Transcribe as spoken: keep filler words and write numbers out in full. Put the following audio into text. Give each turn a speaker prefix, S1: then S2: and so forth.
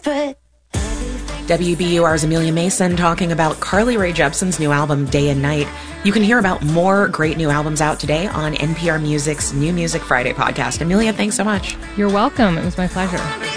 S1: desperate.
S2: W B U R's Amelia Mason talking about Carly Rae Jepsen's new album, Day and Night. You can hear about more great new albums out today on N P R Music's New Music Friday podcast. Amelia, thanks so much.
S3: You're welcome. It was my pleasure.